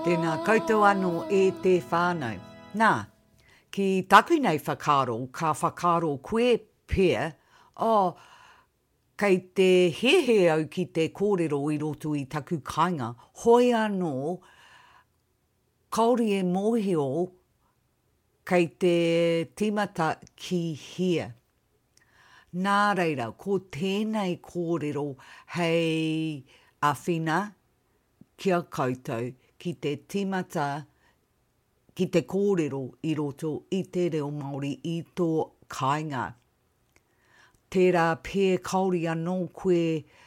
Tēnā koutou anō e te whānau. Nā, ki taku nei whakaro, ka whakaro koe pēr, kei te hehe au ki te kōrero i roto i taku kāinga, hoi anō, kauri e mōhio kei te tīmata ki hia. Nā reira, ko tēnei kōrero hei āwhina kia koutou ki te tīmata, ki te kōrero i roto i te reo Māori i tō kāinga. Tērā pē kauri anō koe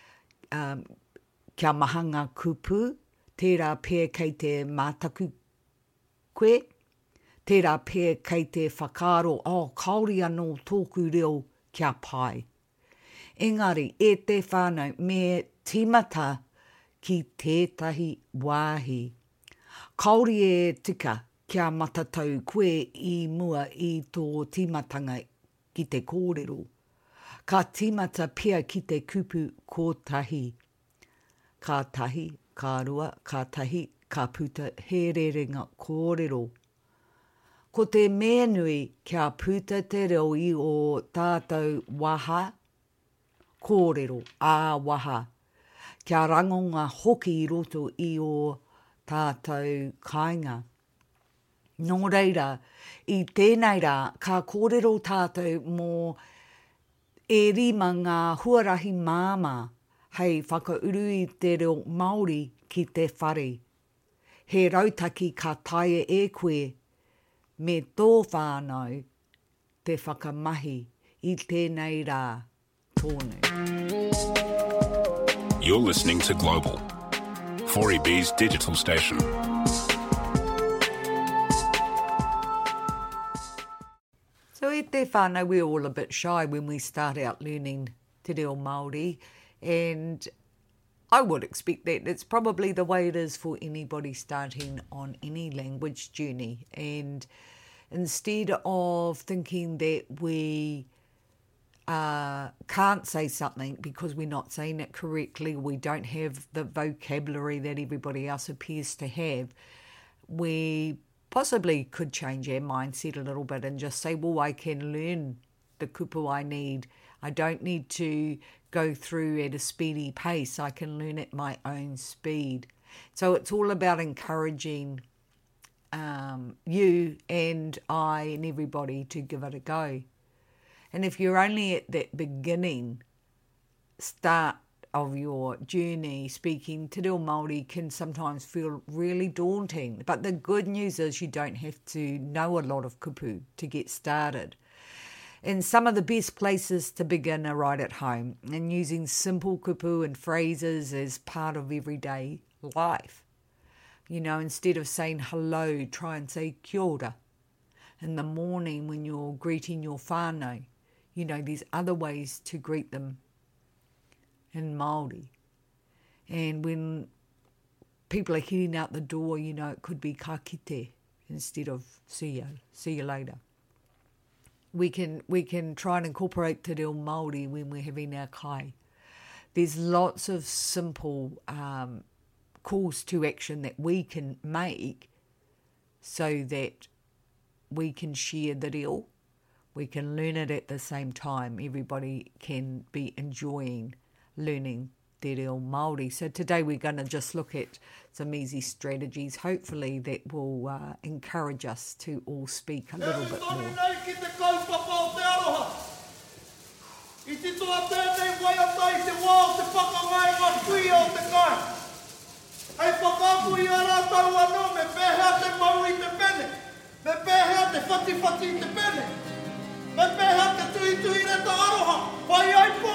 kia mahanga kupu, tērā pē kei te mātaku koe, tērā pē kei te whakaro, kauri anō tōku reo kia pai. Engari, e te whānau me tīmata ki tētahi wāhi. Kauri e tika kia matatau koe i mua i tō tīmatanga ki te kōrero. Ka tīmata pia ki te kupu kotahi. Ka tahi, ka rua, ka tahi, ka puta, he rerenga kōrero. Ko te mea nui kia puta te reo i o tātou waha, kōrero, āwaha. Kia rangonga hoki i roto i o tātou kāinga. Nō reira, i tēnei rā, ka kōrero tātou mō e rima ngā huarahi māma hei whakauru i te reo Māori ki te whare. He rautaki ka taia e koe me tō whānau te whakamahi i tēnei rā tōnu. You're listening to Global, 4EB's digital station. So e te whānau, we're all a bit shy when we start out learning te reo Māori, and I would expect that it's probably the way it is for anybody starting on any language journey. And instead of thinking that we can't say something because we're not saying it correctly, we don't have the vocabulary that everybody else appears to have, we possibly could change our mindset a little bit and just say, well, I can learn the kupu I need. I don't need to go through at a speedy pace. I can learn at my own speed. So it's all about encouraging you and I and everybody to give it a go. And if you're only at that beginning start of your journey, speaking te reo Māori can sometimes feel really daunting. But the good news is you don't have to know a lot of kupu to get started. And some of the best places to begin are right at home and using simple kupu and phrases as part of everyday life. You know, instead of saying hello, try and say kia ora. In the morning when you're greeting your whānau, you know, there's other ways to greet them in Māori. And when people are heading out the door, you know, it could be ka kite instead of see you later. We can try and incorporate te reo Māori when we're having our kai. There's lots of simple calls to action that we can make so that we can share the reo. We can learn it at the same time. Everybody can be enjoying learning te reo Māori. So today we're going to just look at some easy strategies, hopefully that will encourage us to all speak a little bit more. Me peha te tui tui re ta aroha, pai ai po